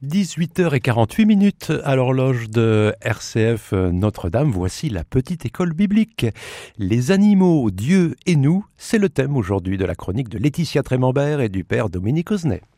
18h48 à l'horloge de RCF Notre-Dame. Voici la petite école biblique. Les animaux, Dieu et nous, c'est le thème aujourd'hui de la chronique de Laetitia Trémembert et du père Dominique Oznet.